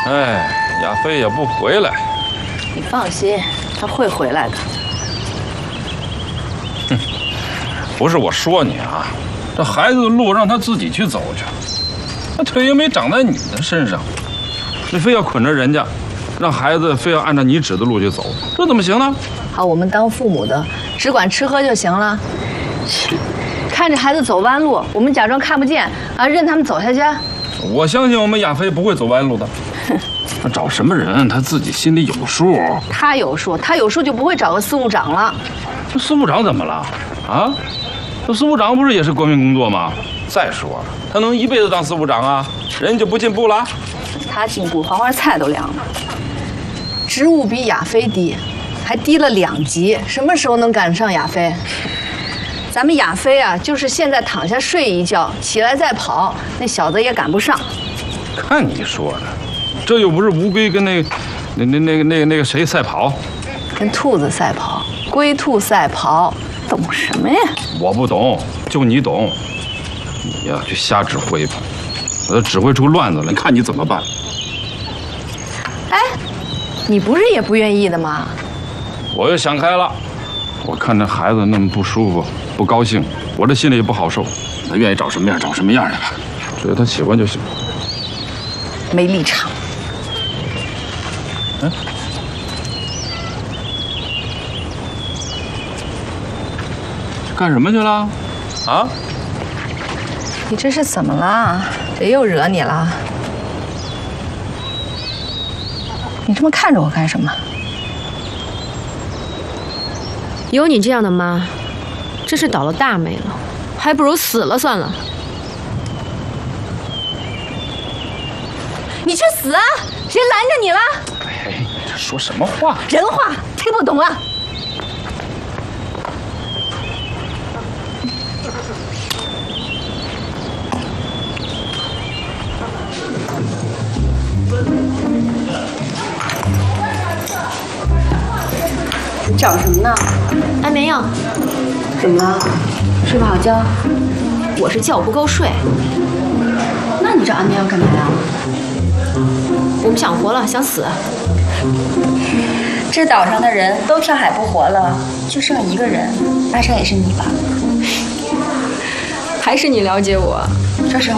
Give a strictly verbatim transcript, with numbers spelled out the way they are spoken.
哎，亚飞也不回来。 你放心，他会回来的。 哼，不是我说你啊，这孩子的路让他自己去走去，那腿又没长在你的身上，你非要捆着人家，让孩子非要按照你指的路去走，这怎么行呢？ 好，我们当父母的只管吃喝就行了。看着孩子走弯路，我们假装看不见啊，任他们走下去。 我相信我们亚飞不会走弯路的。他找什么人，他自己心里有数。 他有数，他有数就不会找个司务长了。 这司务长怎么了？啊？这司务长不是也是国民工作吗？再说了，他能一辈子当司务长啊？人就不进步了？ 他进步，黄花菜都凉了。职务比亚飞低，还低了两级，什么时候能赶上亚飞？咱们亚飞啊，就是现在躺下睡一觉，起来再跑，那小子也赶不上。 看你说的，这又不是乌龟跟那、那、那、那个、那个、那个谁赛跑， 跟兔子赛跑，龟兔赛跑，懂什么呀？ 我不懂，就你懂。你呀，就瞎指挥吧，我都指挥出乱子了，你看你怎么办？ 哎，你不是也不愿意的吗？ 我又想开了，我看这孩子那么不舒服。不高兴，我这心里也不好受。他愿意找什么样找什么样去吧，只要他喜欢就行。 没立场。 嗯，干什么去了？啊？ 你这是怎么了？谁又惹你了？你这么看着我干什么？ 有你这样的妈。真是倒了大霉了，还不如死了算了。 你去死啊！谁拦着你了？ 哎，你这说什么话？ 人话听不懂啊！找什么呢？ 安眠药。 怎么了？睡不好觉？ 我是觉不够睡。 那你找安眠药干嘛呀？ 我不想活了，想死。 这岛上的人都跳海不活了，就剩一个人，八成也是你吧？ 还是你了解我。 说实话。